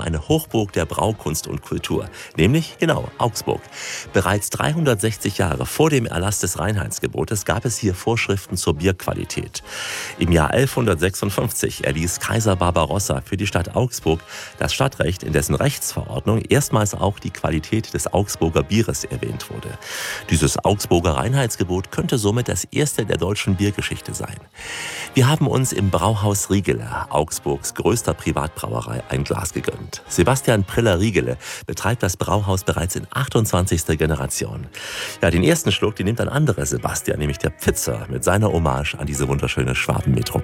eine Hochburg der Braukunst und Kultur, nämlich genau Augsburg. Bereits 360 Jahre vor dem Erlass des Reinheitsgebotes gab es hier Vorschriften zur Bierqualität. Im Jahr 1156 erließ Kaiser Barbarossa für die Stadt Augsburg das Stadtrecht, in dessen Rechtsverordnung erstmals auch die Qualität des Augsburger Bieres erwähnt wurde. Dieses Augsburger Reinheitsgebot könnte somit das erste der deutschen Biergeschichte sein. Wir haben uns im Brauhaus Riegele, Augsburgs größter Privatbrauerei, ein Glas gegönnt. Sebastian Priller-Riegele betreibt das Brauhaus bereits in 28. Generation. Ja, den ersten Schluck, den nimmt ein anderer Sebastian, nämlich der Pfitzer, mit seiner Hommage an diese wunderschöne Schwabenmetropole.